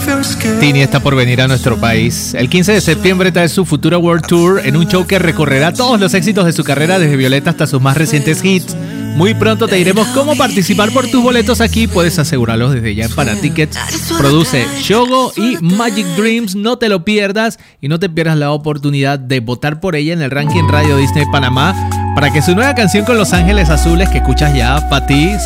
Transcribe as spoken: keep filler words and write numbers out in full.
Tini está por venir a nuestro país. El quince de septiembre trae su Futuro World Tour en un show que recorrerá todos los éxitos de su carrera desde Violeta hasta sus más recientes hits. Muy pronto te diremos cómo participar por tus boletos aquí. Puedes asegurarlos desde ya en Panatickets. Produce Shogo y Magic Dreams. No te lo pierdas y no te pierdas la oportunidad de votar por ella en el ranking Radio Disney Panamá para que su nueva canción con Los Ángeles Azules que escuchas ya, para ti,